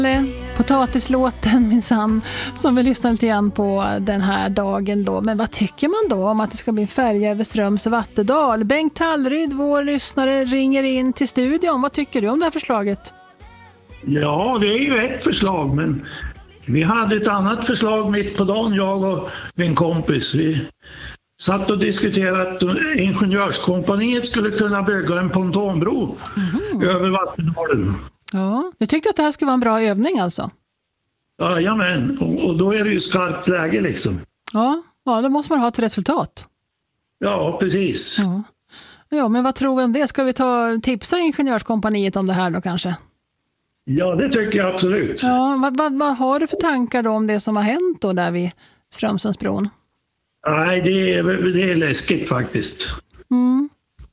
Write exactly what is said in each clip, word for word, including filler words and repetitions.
Potatislåten minsann, som vi lyssnar lite grann på den här dagen då. Men vad tycker man då om att det ska bli en färja över Ströms och Vattedal? Bengt Tallryd, vår lyssnare, ringer in till studion. Vad tycker du om det här förslaget? Ja, det är ju ett förslag, men vi hade ett annat förslag mitt på dagen, jag och min kompis. Vi satt och diskuterade att Ingenjörskompaniet skulle kunna bygga en pontonbro mm. över Vattendalen. Ja, du tyckte att det här skulle vara en bra övning alltså? Jajamän, och, och då är det ju skarpt läge liksom. Ja, ja, då måste man ha ett resultat. Ja, precis. Ja. Ja, men vad tror du om det? Ska vi ta tipsa Ingenjörskompaniet om det här då kanske? Ja, det tycker jag absolut. Ja, vad, vad, vad har du för tankar då om det som har hänt då där vid Strömsundsbron? Nej, det är, det är läskigt faktiskt. Mm.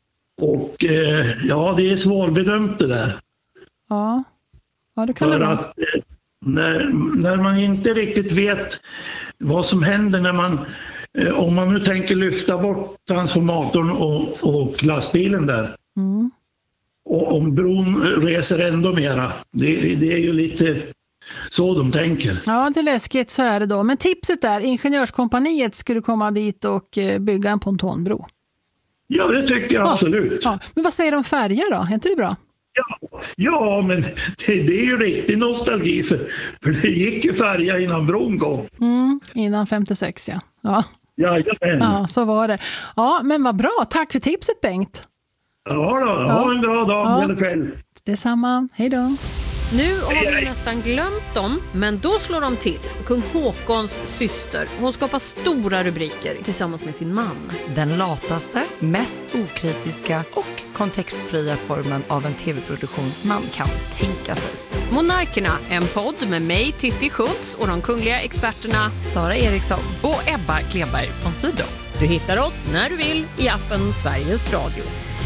Och eh, ja, det är svårbedömt det där. Ja, ja det kan För det vara. att eh, när, när man inte riktigt vet vad som händer när man, eh, om man nu tänker lyfta bort transformatorn och, och lastbilen där. Mm. Och om bron reser ändå mera. Det, det är ju lite så de tänker. Ja, det är läskigt, så är det då. Men tipset är, Ingenjörskompaniet skulle komma dit och bygga en pontonbro. Ja, det tycker jag ja. absolut. Ja. Men vad säger de om färja då? Är inte det bra? Ja, ja men det, det är ju riktig nostalgi för, för det gick ju färja innan bron gång. Mm, innan femtiosex, ja. Ja. Jajamän. Ja, så var det. Ja, men vad bra. Tack för tipset, Bengt. Ja då, ha en bra dag ja. eller kväll. Detsamma, hej då. Nu har vi nästan glömt dem, men då slår de till. Kung Håkons syster. Hon skapar stora rubriker tillsammans med sin man. Den lataste, mest okritiska och kontextfria formen av en tv-produktion man kan tänka sig. Monarkerna, en podd med mig, Titti Schultz, och de kungliga experterna Sara Eriksson och Ebba Kleberg von Sydow. Du hittar oss när du vill i appen Sveriges Radio.